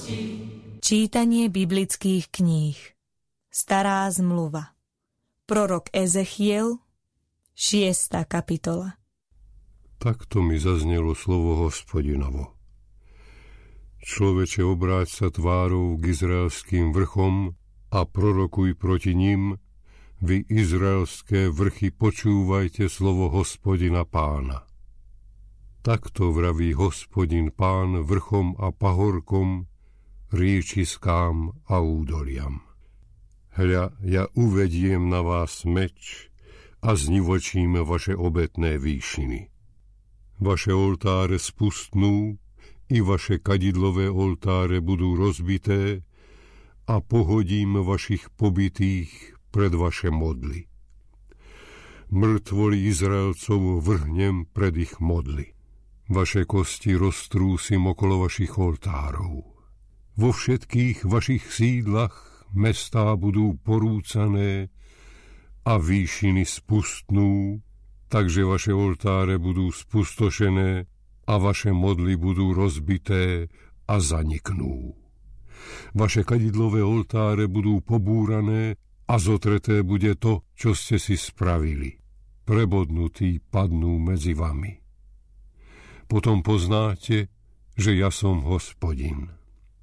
Čítanie biblických kníh. Stará zmluva. Prorok Ezechiel, 6. kapitola. Takto mi zaznelo slovo Hospodinovo. Človeče, obráť sa tvárou k izraelským vrchom a prorokuj proti nim. Vy, izraelské vrchy, počúvajte slovo Hospodina Pána. Takto vraví Hospodin Pán vrchom a pahorkom, riečiskám a údoliam. Hľa, ja uvediem na vás meč a znivočím vaše obetné výšiny. Vaše oltáre spustnú, i vaše kadidlové oltáre budú rozbité a pohodím vašich pobitých pred vaše modly. Mŕtvoly Izraelcov vrhnem pred ich modly. Vaše kosti roztrúsim okolo vašich oltárov. Vo všetkých vašich sídlach mestá budú porúcané a výšiny spustnú, takže vaše oltáre budú spustošené a vaše modly budú rozbité a zaniknú. Vaše kadidlové oltáre budú pobúrané a zotreté bude to, čo ste si spravili. Prebodnutí padnú medzi vami. Potom poznáte, že ja som Hospodin.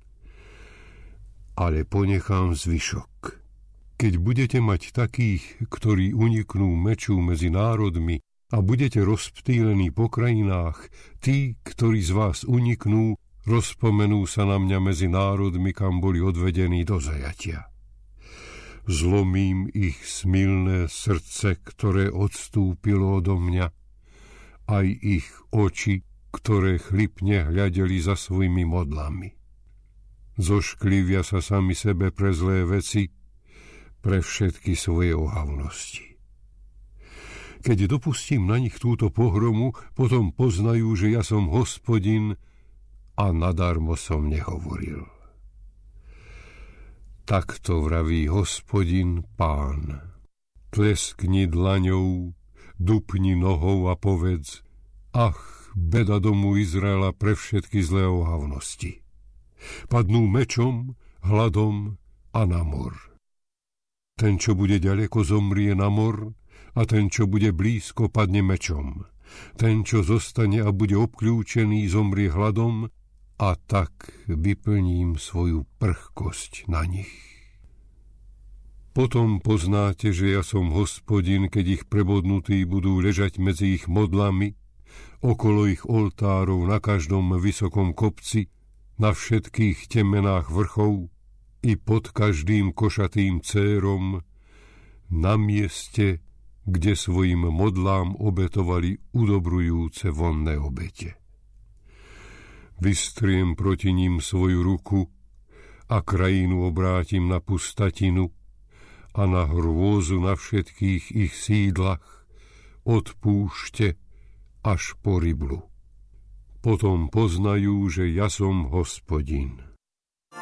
Ale ponechám zvyšok. Keď budete mať takých, ktorí uniknú meču medzi národmi a budete rozptýlení po krajinách, tí, ktorí z vás uniknú, rozpomenú sa na mňa medzi národmi, kam boli odvedení do zajatia. Zlomím ich smilné srdce, ktoré odstúpilo odo mňa, aj ich oči, ktoré chlipne hľadeli za svojimi modlami. Zošklivia sa sami sebe pre zlé veci, pre všetky svoje ohavnosti. Keď dopustím na nich túto pohromu, potom poznajú, že ja som Hospodin a nadarmo som nehovoril. Takto vraví Hospodin Pán. Tleskni dlaňou, dupni nohou a povedz: Ach, beda domu Izraela pre všetky zlé ohavnosti. Padnú mečom, hladom a na mor. Ten, čo bude ďaleko, zomrie na mor, a ten, čo bude blízko, padne mečom. Ten, čo zostane a bude obkľúčený, zomrie hladom, a tak vyplním svoju prchkosť na nich. Potom poznáte, že ja som Hospodin, keď ich prebodnutí budú ležať medzi ich modlami, okolo ich oltárov na každom vysokom kopci, na všetkých temenách vrchov i pod každým košatým cérom, na mieste, kde svojim modlám obetovali udobrujúce vonné obete. Vystriem proti ním svoju ruku a krajinu obrátim na pustatinu a na hrôzu na všetkých ich sídlach od púšte až po Riblu. Potom poznajú, že ja som Hospodin.